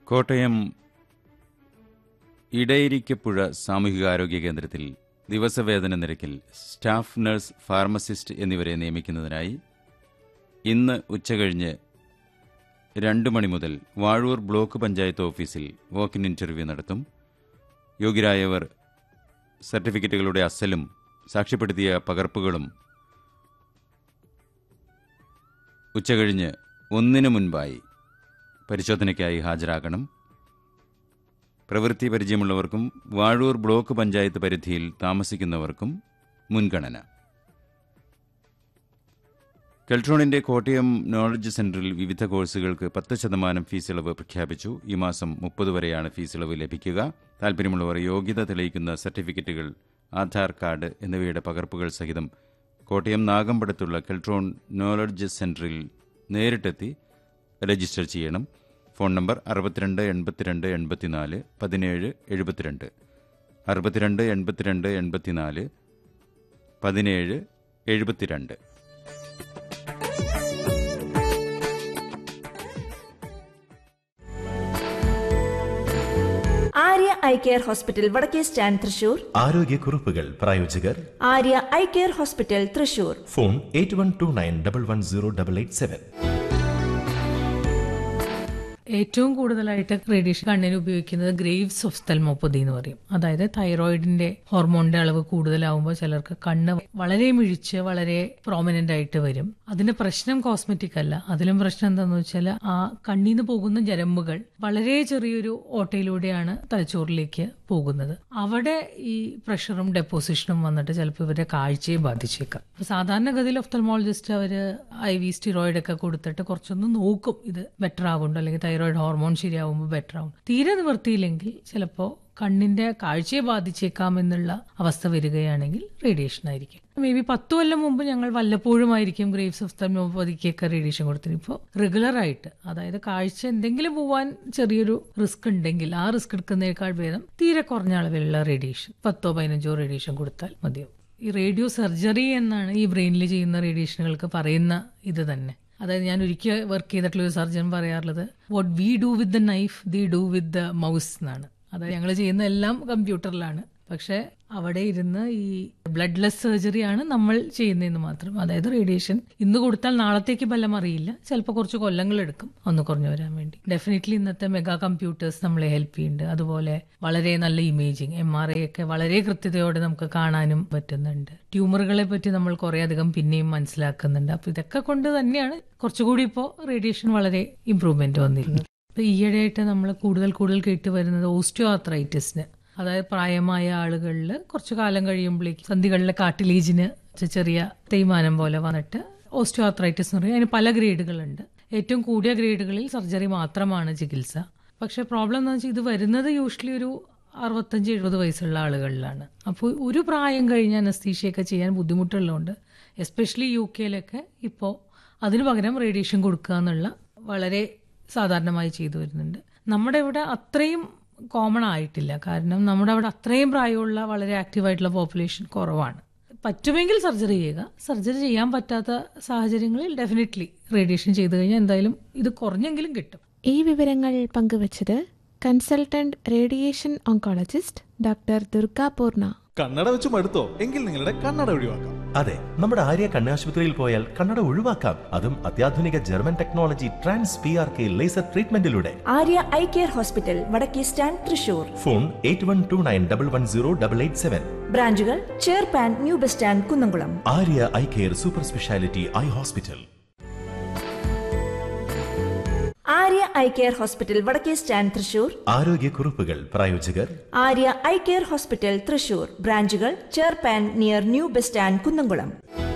കോട്ടയം ഇടയിരിക്കപ്പുഴ സാമൂഹികാരോഗ്യ കേന്ദ്രത്തിൽ ദിവസവേതന നിരക്കിൽ staff nurse, pharmacist എന്നിവരെ നിയമിക്കുന്നതിനായി ഇന്ന് ഉച്ചകഴിഞ്ഞ് 2 മണി മുതൽ വാഴൂർ ബ്ലോക്ക് പഞ്ചായത്ത് ഓഫീസിൽ വാക്ക്-ഇൻ ഇന്റർവ്യൂ നടത്തും. യോഗ്യരായവർ സർട്ടിഫിക്കറ്റുകളുടെ അസലും സാക്ഷ്യപ്പെടുത്തിയ പകർപ്പുകളും ഉച്ചകഴിഞ്ഞ് 1 മുൻപായി പരിശോധനയ്ക്കായി ഹാജരാകണം. പ്രവൃത്തി പരിചയമുള്ളവർക്കും വാഴൂർ ബ്ലോക്ക് പഞ്ചായത്ത് പരിധിയിൽ താമസിക്കുന്നവർക്കും മുൻഗണന. കെൽട്രോണിന്റെ കോട്ടയം നോളജ് സെന്ററിൽ വിവിധ കോഴ്സുകൾക്ക് 10% ഫീസ് ഇളവ് പ്രഖ്യാപിച്ചു. ഈ മാസം 30 വരെയാണ് ഫീസ് ഇളവ് ലഭിക്കുക. താൽപ്പര്യമുള്ളവർ യോഗ്യത തെളിയിക്കുന്ന സർട്ടിഫിക്കറ്റുകൾ, ആധാർ കാർഡ് എന്നിവയുടെ പകർപ്പുകൾ സഹിതം കോട്ടയം നാഗമ്പടത്തുള്ള കെൽട്രോൺ നോളജ് സെന്ററിൽ നേരിട്ടെത്തി രജിസ്റ്റർ ചെയ്യണം. Phone number 62 82 84 17 72, 62 82 84 17 72. Arya eye care hospital, വടക്കേ സ്റ്റാൻഡ്, തൃശൂർ. ആരോഗ്യക്കുറിപ്പുകൾ. പ്രായോജകർ Arya eye care hospital, Thrissur. Phone 8129110887. ഏറ്റവും കൂടുതലായിട്ട് റേഡിയേഷൻ കണ്ണിന് ഉപയോഗിക്കുന്നത് ഗ്രേവ്സ് ഒഫ്തൽമോപ്പതി എന്ന് പറയും. അതായത് തൈറോയിഡിന്റെ ഹോർമോണിന്റെ അളവ് കൂടുതലാവുമ്പോൾ ചിലർക്ക് കണ്ണ് വളരെ മിഴിച്ച് വളരെ പ്രോമിനന്റ് ആയിട്ട് വരും. അതിന്റെ പ്രശ്നം കോസ്മെറ്റിക് അല്ല. അതിലും പ്രശ്നം എന്താന്ന് വെച്ചാൽ ആ കണ്ണീന്ന് പോകുന്ന ഞരമ്പുകൾ വളരെ ചെറിയൊരു ഓട്ടയിലൂടെയാണ് തലച്ചോറിലേക്ക് പോകുന്നത്. അവിടെ ഈ പ്രഷറും ഡെപ്പോസിഷനും വന്നിട്ട് ചിലപ്പോൾ ഇവരുടെ കാഴ്ചയെ ബാധിച്ചേക്കാം. സാധാരണഗതിയിൽ ഒഫ്തൽമോളജിസ്റ്റ് അവര് IV സ്റ്റിറോയിഡ് ഒക്കെ കൊടുത്തിട്ട് കുറച്ചൊന്ന് നോക്കും ഇത് ബെറ്റർ ആവുന്നുണ്ടോ, അല്ലെങ്കിൽ തൈറോയിഡ് ഹോർമോൺ ശരിയാവുമ്പോൾ ബെറ്റർ ആവും. തീരെ നിവൃത്തിയില്ലെങ്കിൽ ചിലപ്പോൾ കണ്ണിന്റെ കാഴ്ചയെ ബാധിച്ചേക്കാമെന്നുള്ള അവസ്ഥ വരികയാണെങ്കിൽ റേഡിയേഷൻ ആയിരിക്കും. മേ ബി 10 കൊല്ലം മുമ്പ് ഞങ്ങൾ വല്ലപ്പോഴുമായിരിക്കും ഗ്രേവ്സ് ഒഫ്തൽമോപ്പതിക്കൊക്കെ റേഡിയേഷൻ കൊടുത്തിട്ട്. ഇപ്പോൾ റെഗുലർ ആയിട്ട്, അതായത് കാഴ്ച എന്തെങ്കിലും പോവാൻ ചെറിയൊരു റിസ്ക് ഉണ്ടെങ്കിൽ ആ റിസ്ക് എടുക്കുന്നതിനേക്കാൾ ഭേദം തീരെ കുറഞ്ഞ അളവിലുള്ള റേഡിയേഷൻ 10-15 റേഡിയേഷൻ കൊടുത്താൽ മതിയാവും. ഈ റേഡിയോ സർജറി എന്നാണ് ഈ ബ്രെയിനിൽ ചെയ്യുന്ന റേഡിയേഷനുകൾക്ക് പറയുന്ന ഇത് തന്നെ. അതായത് ഞാൻ ഒരിക്കൽ വർക്ക് ചെയ്തിട്ടുള്ള ഒരു സർജൻ പറയാറുള്ളത്, what we do with the knife the do with the mouse എന്നാണ്. അതായത് ഞങ്ങൾ ചെയ്യുന്ന എല്ലാം കമ്പ്യൂട്ടറിലാണ്, പക്ഷെ അവിടെ ഇരുന്ന് ഈ ബ്ലഡ്ലെസ് സർജറിയാണ് നമ്മൾ ചെയ്യുന്നതെന്ന് മാത്രം. അതായത് റേഡിയേഷൻ ഇന്ന് കൊടുത്താൽ നാളത്തേക്ക് ഫലം അറിയില്ല, ചിലപ്പോൾ കുറച്ച് കൊല്ലങ്ങൾ എടുക്കും ഒന്ന് കുറഞ്ഞു വരാൻ വേണ്ടി. ഡെഫിനറ്റ്ലി ഇന്നത്തെ മെഗാ കമ്പ്യൂട്ടേഴ്സ് നമ്മളെ ഹെൽപ്പ് ചെയ്യുന്നുണ്ട്. അതുപോലെ വളരെ നല്ല ഇമേജിങ്, MRI ഒക്കെ വളരെ കൃത്യതയോടെ നമുക്ക് കാണാനും പറ്റുന്നുണ്ട്. ട്യൂമറുകളെ പറ്റി നമ്മൾ കുറെ അധികം പിന്നെയും മനസ്സിലാക്കുന്നുണ്ട്. അപ്പൊ ഇതൊക്കെ കൊണ്ട് തന്നെയാണ് കുറച്ചുകൂടി ഇപ്പോൾ റേഡിയേഷൻ വളരെ ഇംപ്രൂവ്മെന്റ് വന്നിരുന്നത്. ഇപ്പൊ ഈയിടെയായിട്ട് നമ്മൾ കൂടുതൽ കേട്ട് വരുന്നത് ഓസ്റ്റിയോ ആർത്രൈറ്റിസിന്, അതായത് പ്രായമായ ആളുകളിൽ കുറച്ചു കാലം കഴിയുമ്പോഴേക്ക് സന്ധികളിലെ കാർട്ടിലേജിന് ചെറിയ തേയ്മാനം പോലെ വന്നിട്ട് ഓസ്റ്റിയോ ആർത്രൈറ്റിസ് എന്ന് പറയും. അതിന് പല ഗ്രേഡുകളുണ്ട്. ഏറ്റവും കൂടിയ ഗ്രേഡുകളിൽ സർജറി മാത്രമാണ് ചികിത്സ. പക്ഷെ പ്രോബ്ലം എന്ന് വെച്ചാൽ ഇത് വരുന്നത് യൂഷ്വലി ഒരു 65-70 വയസ്സുള്ള ആളുകളിലാണ്. അപ്പോൾ ഒരു പ്രായം കഴിഞ്ഞ് അനസ്തീഷ്യയൊക്കെ ചെയ്യാൻ ബുദ്ധിമുട്ടുള്ളതുകൊണ്ട് എസ്പെഷ്യലി UK-ലൊക്കെ ഇപ്പോൾ അതിനു പകരം റേഡിയേഷൻ കൊടുക്കുക എന്നുള്ള വളരെ സാധാരണമായി ചെയ്തു വരുന്നുണ്ട്. നമ്മുടെ ഇവിടെ അത്രയും കോമൺ ആയിട്ടില്ല, കാരണം നമ്മുടെ അവിടെ അത്രയും പ്രായമുള്ള വളരെ ആക്റ്റീവായിട്ടുള്ള പോപ്പുലേഷൻ കുറവാണ്. പറ്റുമെങ്കിൽ സർജറി ചെയ്യുക. സർജറി ചെയ്യാൻ പറ്റാത്ത സാഹചര്യങ്ങളിൽ ഡെഫിനറ്റ്ലി റേഡിയേഷൻ ചെയ്തു കഴിഞ്ഞാൽ എന്തായാലും ഇത് കുറഞ്ഞെങ്കിലും കിട്ടും. ഈ വിവരങ്ങൾ പങ്കുവച്ചത് consultant radiation oncologist doctor Durga പൂർണ. കണ്ണട വെച്ച് മടുത്തോ? എങ്കിൽ നിങ്ങളുടെ കണ്ണട ഒഴിവാക്കാം. അതെ, നമ്മുടെ ആര്യ കണ്ണാശുപത്രിയിൽ പോയാൽ കണ്ണട ഒഴിവാക്കാം. അതും അത്യാധുനിക German technology trans PRK laser ട്രീറ്റ്മെന്റിലൂടെ. Arya eye care hospital, വടക്കേ സ്റ്റാൻഡ്, തൃശൂർ. ഫോൺ 8129110887. ബ്രാഞ്ചുകൾ ചേർപ്പാൻ, new bus stand, Kunnamkulam. Arya eye care super speciality eye hospital. Arya eye care hospital, വടക്കേ സ്റ്റാൻഡ്, തൃശൂർ. ആരോഗ്യക്കുറിപ്പുകൾ. പ്രായോജകർ Arya eye care hospital, Thrissur. ബ്രാഞ്ചുകൾ ചേർപ്പാൻ, near new bus stand, Kunnamkulam.